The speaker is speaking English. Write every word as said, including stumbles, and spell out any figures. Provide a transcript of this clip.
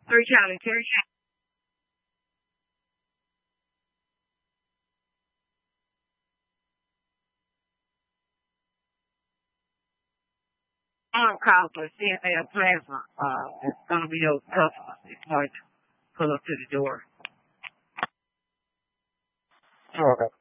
Three county, Terry. I'm calling for C N A plasma. Uh, it's gonna be those customers. It's hard to pull up to the door. Oh, okay.